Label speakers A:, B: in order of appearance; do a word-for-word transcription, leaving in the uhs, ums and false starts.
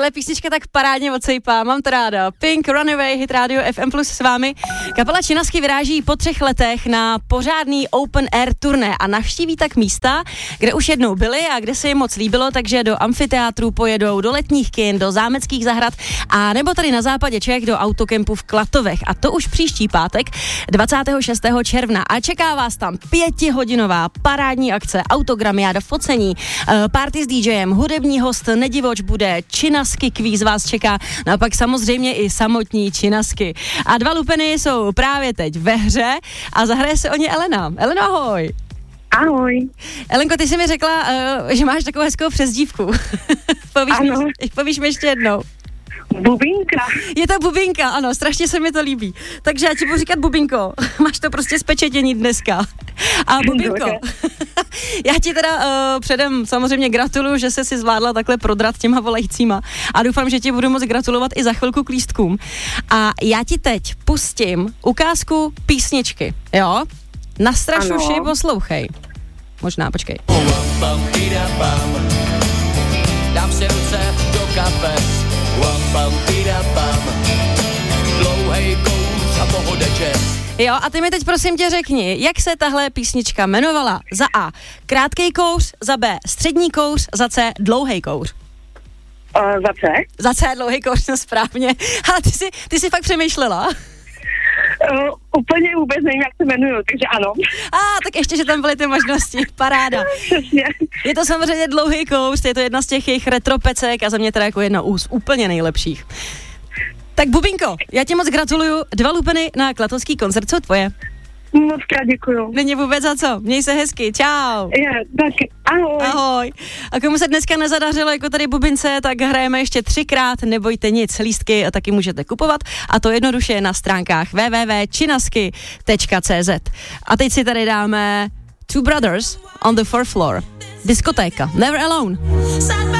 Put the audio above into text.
A: tahle písnička tak parádně odsejpá, mám to ráda. Pink, Runaway, Hit Radio F M plus s vámi. Kapela Činasky vyráží po třech letech na pořádný open air turné a navštíví tak místa, kde už jednou byli a kde se jim moc líbilo, takže do amfiteátru pojedou, do letních kin, do zámeckých zahrad a nebo tady na západě Čech do autokempu v Klatovech. A to už příští pátek, dvacátého šestého června. A čeká vás tam pětihodinová parádní akce, autogramiáda, focení, party s DJem, hudební host, nedivoč bude, Činasky kvíz vás čeká, no a pak samozřejmě i samotní Činasky. A dva lupeny jsou právě teď ve hře a zahraje se o ně Elena. Elena, ahoj.
B: Ahoj.
A: Elenko, ty jsi mi řekla, uh, že máš takovou hezkou přezdívku. povíš,
B: ano.
A: mi, povíš mi ještě jednou.
B: Bubínka.
A: Je to Bubínka, ano, strašně se mi to líbí. Takže já ti budu říkat Bubínko, máš to prostě spečetění dneska. A Bubínko, já ti teda uh, předem samozřejmě gratuluju, že jsi si zvládla takhle prodrat těma volajícíma a doufám, že ti budu moc gratulovat i za chvilku k lístkům. A já ti teď pustím ukázku písničky, jo? Nastraž uši, poslouchej. Možná, počkej. Dám si ruce do kapes. Dlouhej kouř a pohodeče. Jo, a ty mi teď prosím tě řekni, jak se tahle písnička jmenovala? Za A krátkej kouř, za B střední kouř, za C dlouhej kouř.
B: Uh, za C?
A: Za C dlouhej kouř, no správně. Ale ty si, ty si fakt přemýšlela?
B: Uh, úplně vůbec nevím, jak se jmenuju, takže ano.
A: A ah, tak ještě, že tam byly ty možnosti, paráda.
B: Přesně.
A: Je to samozřejmě dlouhý kouř, je to jedna z těch jejich retropecek a za mě teda jako jedna z úplně nejlepších. Tak Bubínko, já ti moc gratuluju, dva lupeny na klatovský koncert, co tvoje?
B: Moc krát děkuju.
A: Není vůbec za co, měj se hezky, čau.
B: Je, taky, ahoj.
A: Ahoj. A komu se dneska nezadařilo jako tady Bubince, tak hrajeme ještě třikrát, nebojte nic, lístky taky můžete kupovat a to jednoduše na stránkách w w w tečka činasky tečka c z. A teď si tady dáme Two Brothers on the Fourth Floor. Diskotéka, Never Alone.